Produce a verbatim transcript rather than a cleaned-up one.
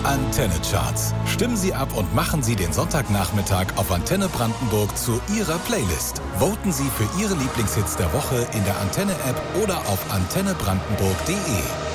Antenne Charts. Stimmen Sie ab und machen Sie den Sonntagnachmittag auf Antenne Brandenburg zu Ihrer Playlist. Voten Sie für Ihre Lieblingshits der Woche in der Antenne-App oder auf antenne brandenburg punkt de.